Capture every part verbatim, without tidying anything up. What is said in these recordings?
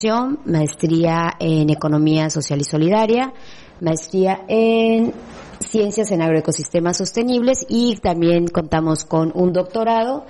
maestría en Economía Social y Solidaria, maestría en Ciencias en Agroecosistemas Sostenibles y también contamos con un doctorado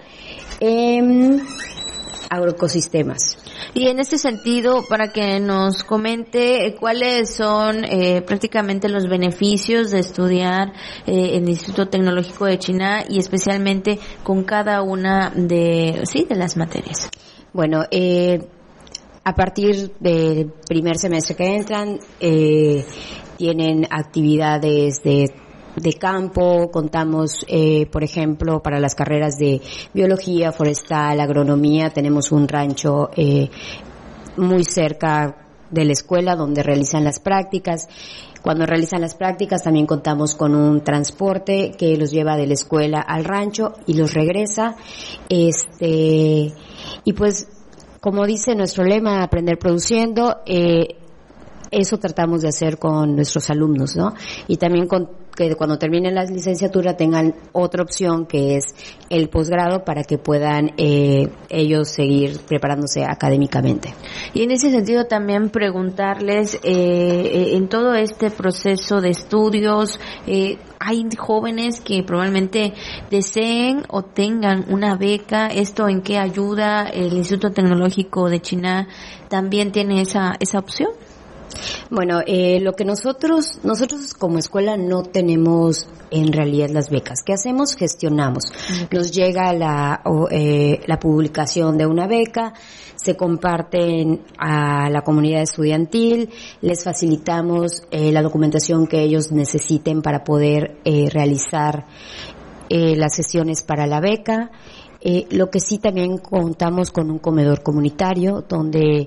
en agroecosistemas. Y en este sentido, para que nos comente cuáles son eh, prácticamente los beneficios de estudiar eh, en el Instituto Tecnológico de Chiná y especialmente con cada una de, sí, de las materias. Bueno, eh, a partir del primer semestre que entran, eh, tienen actividades de de campo, contamos, eh, por ejemplo, para las carreras de biología, forestal, agronomía, tenemos un rancho eh, muy cerca de la escuela donde realizan las prácticas. Cuando realizan las prácticas también contamos con un transporte que los lleva de la escuela al rancho y los regresa. Este, y pues, como dice nuestro lema, aprender produciendo, eh, eso tratamos de hacer con nuestros alumnos, ¿no? Y también con que cuando terminen la licenciatura tengan otra opción que es el posgrado para que puedan eh, ellos seguir preparándose académicamente. Y en ese sentido también preguntarles, eh, en todo este proceso de estudios, eh, hay jóvenes que probablemente deseen o tengan una beca. ¿Esto en qué ayuda? ¿El Instituto Tecnológico de Chiná también tiene esa esa opción? Bueno, eh, lo que nosotros, nosotros como escuela no tenemos en realidad las becas. ¿Qué hacemos? Gestionamos. Okay. Nos llega la, o, eh, la publicación de una beca, se comparten a la comunidad estudiantil, les facilitamos eh, la documentación que ellos necesiten para poder eh, realizar eh, las sesiones para la beca. Eh, lo que sí también contamos con un comedor comunitario donde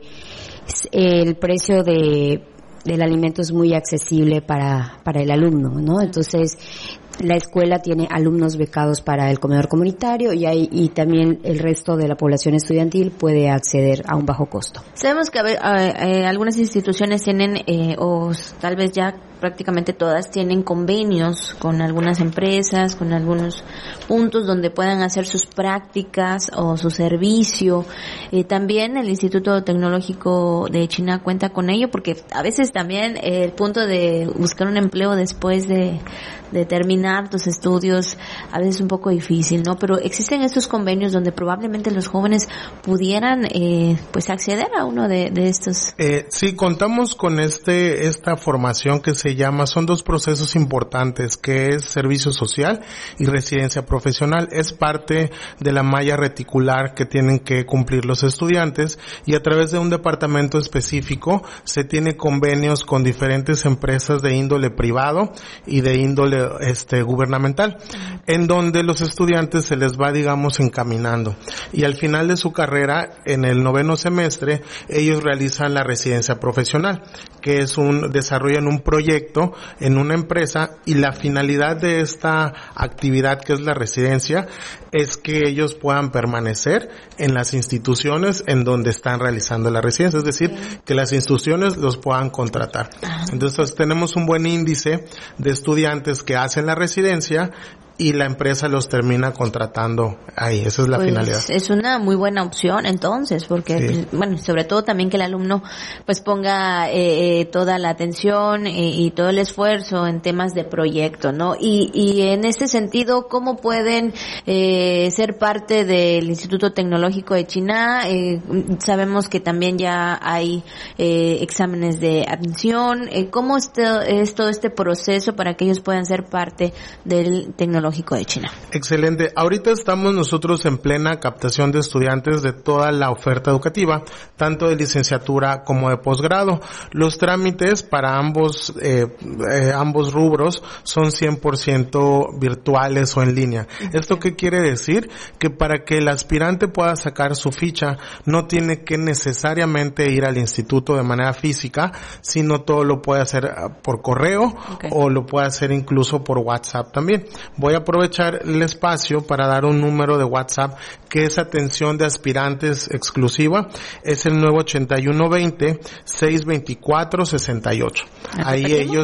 el precio de del alimento es muy accesible para para el alumno, ¿no? Entonces, la escuela tiene alumnos becados para el comedor comunitario y hay, y también el resto de la población estudiantil puede acceder a un bajo costo. Sabemos que a ver, eh, algunas instituciones tienen, eh, o tal vez ya prácticamente todas tienen convenios con algunas empresas, con algunos puntos donde puedan hacer sus prácticas o su servicio. Eh, también el Instituto Tecnológico de Chiná cuenta con ello, porque a veces también eh, el punto de buscar un empleo después de, de terminar tus estudios a veces es un poco difícil, ¿no? Pero existen estos convenios donde probablemente los jóvenes pudieran eh, pues acceder a uno de, de estos. Eh, sí, contamos con este esta formación que se llama, son dos procesos importantes, que es servicio social y residencia profesional. Es parte de la malla reticular que tienen que cumplir los estudiantes y a través de un departamento específico se tiene convenios con diferentes empresas de índole privado y de índole este gubernamental, en donde los estudiantes se les va, digamos, encaminando. Y al final de su carrera, en el noveno semestre, ellos realizan la residencia profesional, que es un, desarrollan un proyecto en una empresa y la finalidad de esta actividad, que es la residencia, es que ellos puedan permanecer en las instituciones en donde están realizando la residencia, es decir, sí, que las instituciones los puedan contratar. Entonces tenemos un buen índice de estudiantes que hacen la residencia y la empresa los termina contratando ahí. Esa es la pues finalidad. Es una muy buena opción entonces, porque sí, pues, bueno, sobre todo también que el alumno pues ponga eh, eh, toda la atención eh, y todo el esfuerzo en temas de proyecto, ¿no? Y, y en este sentido, ¿cómo pueden eh, ser parte del Instituto Tecnológico de Chiná? Eh, sabemos que también ya hay eh, exámenes de admisión. Eh, ¿Cómo es, es todo este proceso para que ellos puedan ser parte del Tecnológico de Chiná? Excelente. Ahorita estamos nosotros en plena captación de estudiantes de toda la oferta educativa, tanto de licenciatura como de posgrado. Los trámites para ambos eh, eh, ambos rubros son cien por ciento virtuales o en línea. ¿Esto qué quiere decir? Que para que el aspirante pueda sacar su ficha no tiene que necesariamente ir al instituto de manera física, sino todo lo puede hacer por correo, okay, o lo puede hacer incluso por WhatsApp también. Voy a aprovechar el espacio para dar un número de WhatsApp que es atención de aspirantes exclusiva. Es el nueve ochenta y uno veinte, seiscientos veinticuatro sesenta y ocho. Ahí ellos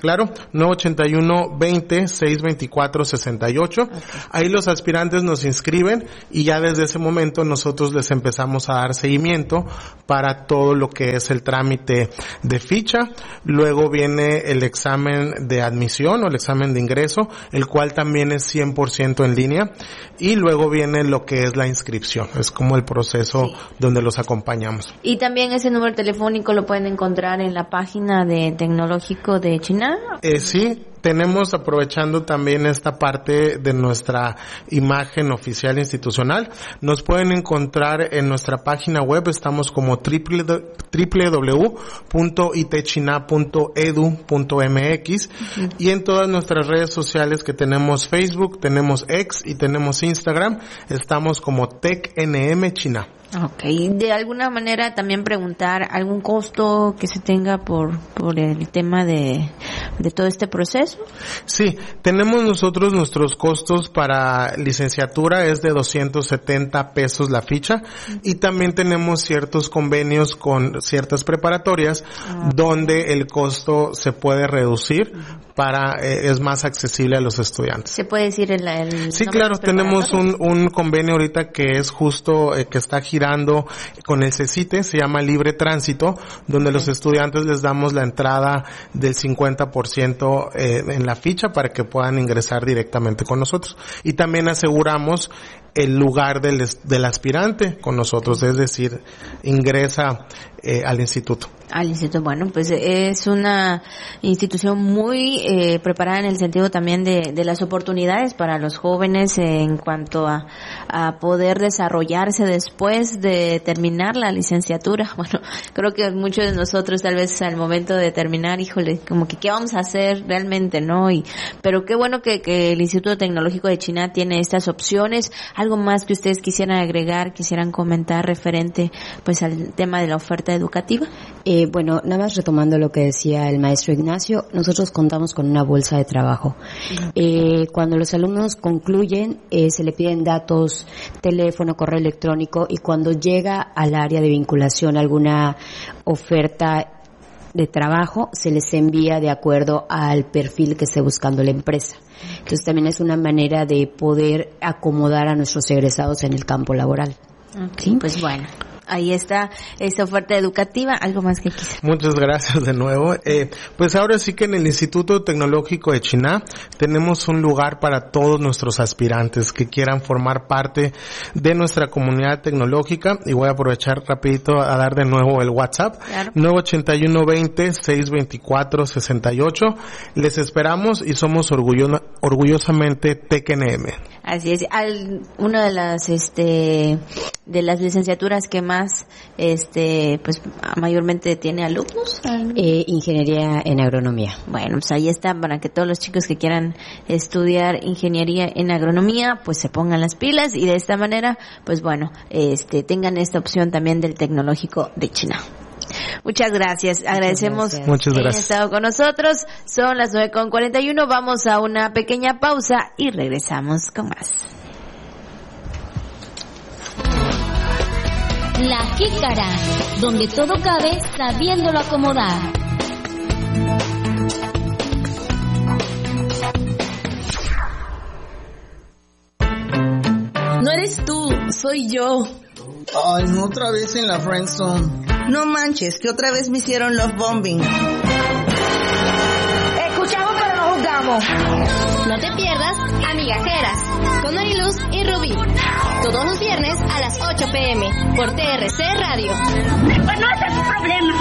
Claro, nueve ocho uno, veinte, seiscientos veinticuatro, sesenta y ocho. Okay. Ahí los aspirantes nos inscriben y ya desde ese momento nosotros les empezamos a dar seguimiento para todo lo que es el trámite de ficha. Luego viene el examen de admisión o el examen de ingreso, el cual también es cien por ciento en línea. Y luego viene lo que es la inscripción. Es como el proceso sí. donde los acompañamos. Y también ese número telefónico lo pueden encontrar en la página de Tecnológico de Chiná. Eh, sí. Tenemos, aprovechando también esta parte de nuestra imagen oficial institucional, nos pueden encontrar en nuestra página web, estamos como doble u doble u doble u punto i t china punto e d u punto m x uh-huh. y en todas nuestras redes sociales que tenemos Facebook, tenemos X y tenemos Instagram, estamos como TecNM China. Okay, de alguna manera también preguntar algún costo que se tenga por por el tema de de todo este proceso. Sí, tenemos nosotros nuestros costos para licenciatura es de doscientos setenta pesos la ficha y también tenemos ciertos convenios con ciertas preparatorias ah. donde el costo se puede reducir para eh, es más accesible a los estudiantes. ¿Se puede decir el, el Sí, claro, tenemos un un convenio ahorita que es justo eh, que está girando con el CECITE, se llama Libre Tránsito, donde los estudiantes les damos la entrada del cincuenta por ciento eh, en la ficha para que puedan ingresar directamente con nosotros. Y también aseguramos el lugar del, del aspirante con nosotros, es decir, ingresa eh, al instituto. Al instituto, bueno, pues es una institución muy eh, preparada en el sentido también de, de las oportunidades para los jóvenes en cuanto a, a poder desarrollarse después de terminar la licenciatura. Bueno, creo que muchos de nosotros tal vez al momento de terminar, híjole, como que qué vamos a hacer realmente, ¿no? Y pero qué bueno que, que el Instituto Tecnológico de Chiná tiene estas opciones. ¿Algo más que ustedes quisieran agregar, quisieran comentar referente pues al tema de la oferta educativa? Eh, bueno, nada más retomando lo que decía el maestro Ignacio, nosotros contamos con una bolsa de trabajo. Eh, cuando los alumnos concluyen, eh, se le piden datos, teléfono, correo electrónico, y cuando llega al área de vinculación alguna oferta de trabajo, se les envía de acuerdo al perfil que esté buscando la empresa. Entonces también es una manera de poder acomodar a nuestros egresados en el campo laboral. Okay, ¿sí? Pues bueno. Ahí está esta oferta educativa. ¿Algo más que quisiera? Muchas gracias de nuevo. Eh, pues ahora sí que en el Instituto Tecnológico de Chiná tenemos un lugar para todos nuestros aspirantes que quieran formar parte de nuestra comunidad tecnológica. Y voy a aprovechar rapidito a dar de nuevo el WhatsApp. Claro. nueve ocho uno, veinte, seiscientos veinticuatro, sesenta y ocho. Les esperamos y somos orgullo, orgullosamente TecNM. Así es. Al, una de las, este, de las licenciaturas que más más este pues mayormente tiene alumnos eh, ingeniería en agronomía. Bueno, pues ahí está, para que todos los chicos que quieran estudiar ingeniería en agronomía pues se pongan las pilas y de esta manera pues bueno este tengan esta opción también del Tecnológico de Chiná. Muchas gracias, Muchas agradecemos gracias. Muchas gracias. que hayan estado con nosotros. Son las nueve con cuarenta y uno, vamos a una pequeña pausa y regresamos con más. La Jícara, donde todo cabe sabiéndolo acomodar. No eres tú, soy yo. Ay, no, otra vez en la friendzone. No manches, que otra vez me hicieron love bombing. Escuchamos pero no juzgamos. No te pierdas a Migajeras con Mariluz y Rubí. Todos los viernes a las ocho pm por T R C Radio. Pues no ese es tu problema.